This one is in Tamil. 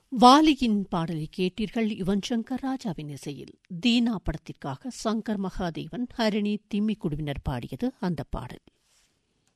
வாலியின் பாடலை கேட்டீர்கள். யுவன் சங்கர் ராஜாவின் இசையில் தீனா படத்திற்காக சங்கர் மகாதேவன், ஹரிணி, திம்மி குழுவினர் பாடியது அந்த பாடல்.